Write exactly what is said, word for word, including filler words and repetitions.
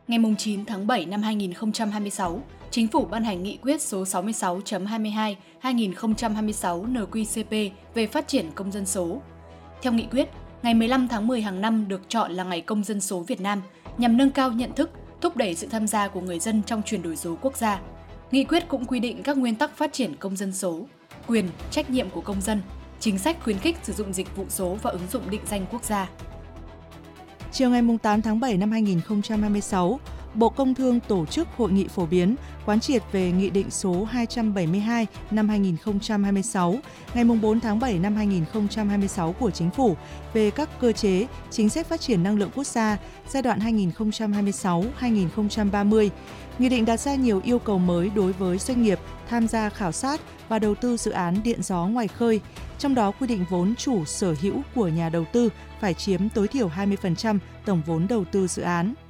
Ngày chín tháng bảy năm hai nghìn không trăm hai mươi sáu, Chính phủ ban hành nghị quyết số sáu mươi sáu chấm hai mươi hai trên hai nghìn không trăm hai mươi sáu N Q C P về phát triển công dân số. Theo nghị quyết, ngày mười lăm tháng mười hàng năm được chọn là Ngày Công dân số Việt Nam nhằm nâng cao nhận thức, thúc đẩy sự tham gia của người dân trong chuyển đổi số quốc gia. Nghị quyết cũng quy định các nguyên tắc phát triển công dân số, quyền, trách nhiệm của công dân, chính sách khuyến khích sử dụng dịch vụ số và ứng dụng định danh quốc gia. Chiều ngày tám tháng bảy năm hai nghìn không trăm hai mươi sáu, Bộ Công Thương tổ chức hội nghị phổ biến quán triệt về Nghị định số hai trăm bảy mươi hai năm hai nghìn không trăm hai mươi sáu ngày bốn tháng bảy năm hai nghìn không trăm hai mươi sáu của Chính phủ về các cơ chế, chính sách phát triển năng lượng quốc gia giai đoạn hai nghìn không trăm hai mươi sáu đến hai nghìn không trăm ba mươi. Nghị định đặt ra nhiều yêu cầu mới đối với doanh nghiệp tham gia khảo sát và đầu tư dự án điện gió ngoài khơi, trong đó quy định vốn chủ sở hữu của nhà đầu tư phải chiếm tối thiểu hai mươi phần trăm tổng vốn đầu tư dự án.